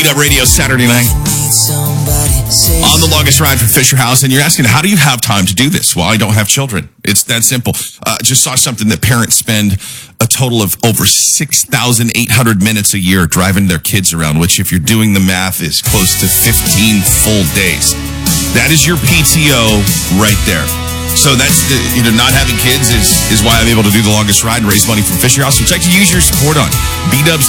Beat Up Radio Saturday night on the longest ride for Fisher House. And you're asking, how do you have time to do this? Well, I don't have children. It's that simple. Just saw something that parents spend a total of over 6,800 minutes a year driving their kids around, which if you're doing the math is close to 15 full days. That is your PTO right there. So that's, not having kids is why I'm able to do the longest ride and raise money for Fisher House, which I can use your support on.